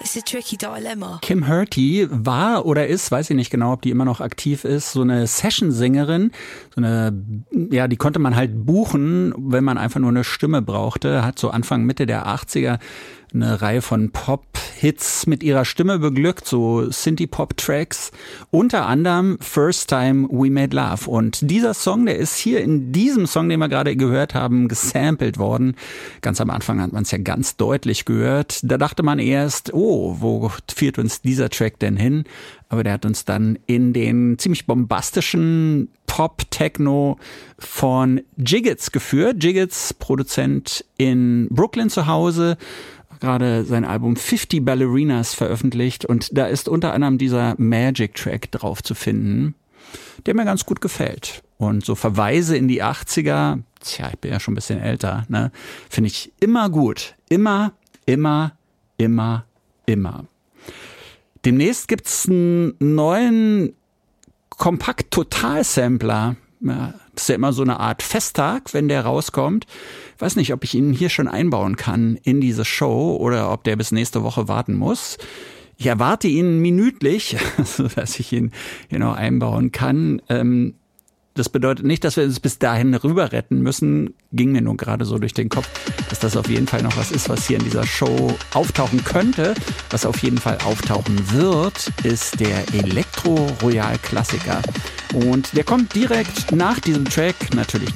It's a tricky dilemma. Kim Hurty war oder ist, weiß ich nicht genau, ob die immer noch aktiv ist, so eine Session-Sängerin. Die konnte man halt buchen, wenn man einfach nur eine Stimme brauchte. Hat so Anfang, Mitte der 80er eine Reihe von Pop-Hits mit ihrer Stimme beglückt, so Synthie-Pop-Tracks. Unter anderem First Time We Made Love. Und dieser Song, der ist hier in diesem Song, den wir gerade gehört haben, gesampelt worden. Ganz am Anfang hat man es ja ganz deutlich gehört. Da dachte man erst, wo führt uns dieser Track denn hin? Aber der hat uns dann in den ziemlich bombastischen Pop-Techno von Jiggits geführt. Jiggits, Produzent in Brooklyn zu Hause, gerade sein Album 50 Ballerinas veröffentlicht und da ist unter anderem dieser Magic-Track drauf zu finden, der mir ganz gut gefällt. Und so Verweise in die 80er, ich bin ja schon ein bisschen älter, ne, finde ich immer gut. Immer. Demnächst gibt's einen neuen Kompakt-Total-Sampler. Ja, das ist ja immer so eine Art Festtag, wenn der rauskommt. Ich weiß nicht, ob ich ihn hier schon einbauen kann in diese Show oder ob der bis nächste Woche warten muss. Ich erwarte ihn minütlich, dass ich ihn hier noch einbauen kann. Das bedeutet nicht, dass wir uns bis dahin rüber retten müssen. Ging mir nur gerade so durch den Kopf, dass das auf jeden Fall noch was ist, was hier in dieser Show auftauchen könnte. Was auf jeden Fall auftauchen wird, ist der Elektro-Royal-Klassiker. Und der kommt direkt nach diesem Track, natürlich